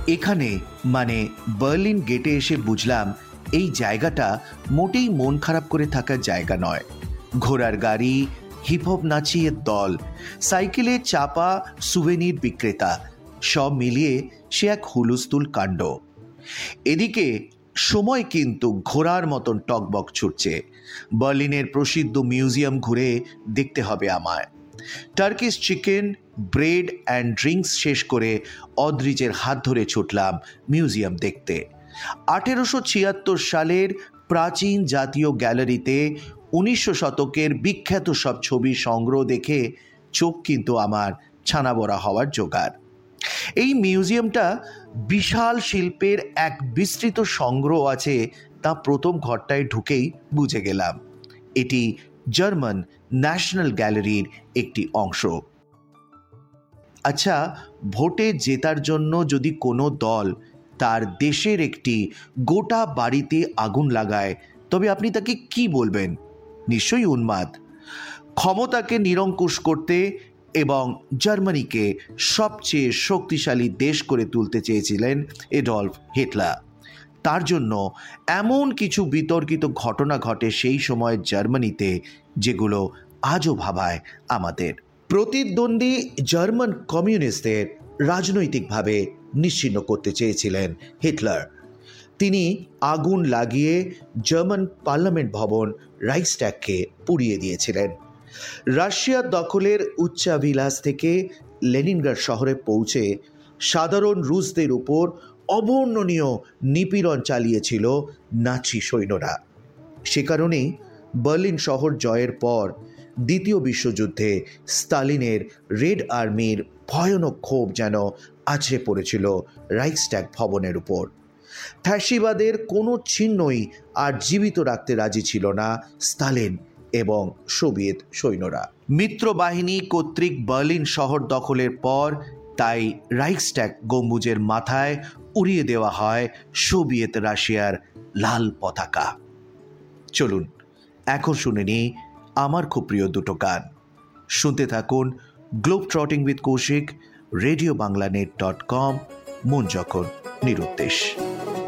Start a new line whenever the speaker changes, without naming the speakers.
এখানে মানে বার্লিন গেটে এসে বুঝলাম এই জায়গাটা মোটেই মন খারাপ করে থাকার জায়গা নয়। ঘোড়ার গাড়ি, হিপহপ নাচিয়ের দল, সাইকেলে চাপা সুভেনির বিক্রেতা, সব মিলিয়ে সে এক হুলস্থুল কাণ্ড। এদিকে সময় কিন্তু ঘোড়ার মতন টকবক ছুটছে। বার্লিনের প্রসিদ্ধ মিউজিয়াম ঘুরে দেখতে হবে আমায়। Turkish chicken, bread and drinks শেষ করে অদ্রিজের হাত ধরে ছুটলাম মিউজিয়াম দেখতে। 1876 সালের প্রাচীন জাতীয় গ্যালারিতে 1900 শতকের বিখ্যাত সব ছবি সংগ্রহ দেখে চোখ কিন্তু আমার ছানাবড়া হওয়ার জোগাড়। এই মিউজিয়ামটা বিশাল শিল্পের এক বিস্তৃত সংগ্রহ আছে তা প্রথম ঘরটায় ঢুকেই বুঝে গেলাম। এটি জার্মান ন্যাশনাল গ্যালারির একটি অংশ। আচ্ছা, ভোটে জেতার জন্য যদি কোনো দল তার দেশের একটি গোটা বাড়িতে আগুন লাগায় তবে আপনি তাকে কি বলবেন? নিশ্চয়ই উন্মাদ। ক্ষমতাকে নিরঙ্কুশ করতে এবং জার্মানিকে সবচেয়ে শক্তিশালী দেশ করে তুলতে চেয়েছিলেন এডলফ হিটলার। তার জন্য এমন কিছু বিতর্কিত ঘটনা ঘটে সেই সময় জার্মানিতে যেগুলো আজও ভাবায় আমাদের। প্রতিদ্বন্দ্বী জার্মান কমিউনিস্টদের রাজনৈতিকভাবে নিশ্চিহ্ন করতে চেয়েছিলেন হিটলার। তিনি আগুন লাগিয়ে জার্মান পার্লামেন্ট ভবন রাইখস্ট্যাগকে পুড়িয়ে দিয়েছিলেন। রাশিয়ার দখলের উচ্চাভিলাষ থেকে লেনিনগ্রাড শহরে পৌঁছে সাধারণ রুশদের উপর অবর্ণনীয় নিপীড়ন চালিয়েছিল নাচি সৈন্যরা। সে কারণেই বার্লিন শহর জয়ের পর দ্বিতীয় বিশ্বযুদ্ধে স্তালিনের রেড আর্মির ভয়ানক ক্ষোভ যেন আছড়ে পড়েছিল রাইখস্ট্যাগ ভবনের উপর। ফ্যাসিবাদের কোনো চিহ্নই আর জীবিত রাখতে রাজি ছিল না স্তালিন এবং সোভিয়েত সৈন্যরা। মিত্রবাহিনী কর্তৃক বার্লিন শহর দখলের পর তাই রাইখস্ট্যাগ গম্বুজের মাথায় উড়িয়ে দেওয়া হয় সোভিয়েত রাশিয়ার লাল পতাকা। চলুন এখন শুনে নিই আমার খুব প্রিয় দুটো গান। শুনতে থাকুন globe ট্রটিং with Kaushik, radio Bangla net.com, মন যখন নিরুদ্দেশ।